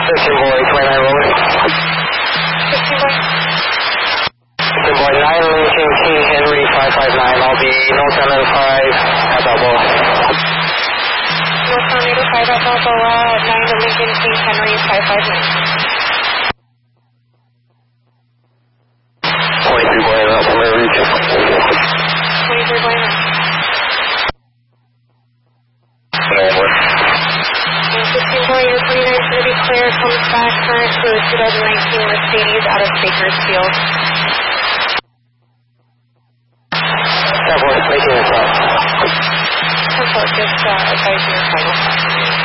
15 boy, 29 rolling. 15 boy. 15 boy, 9 Lincoln King Henry 559. I'll be north on 5 at Balboa. North on 805 at Balboa, 9 to Lincoln King Henry 559. 23 boy, up from there, reach. 23 boy, 15 boy, your 29 is going to be clear, comes back, current to 2019 Mercedes out of Bakersfield. 10 boy, making this up. 10 4, just advise your final.